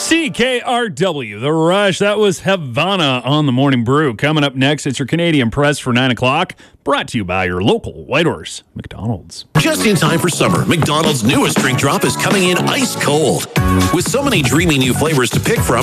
CKRW, The Rush. That was Havana on the Morning Brew. Coming up next, it's your Canadian Press for 9 o'clock. Brought to you by your local Whitehorse McDonald's. Just in time for summer, McDonald's newest drink drop is coming in ice cold. With so many dreamy new flavors to pick from,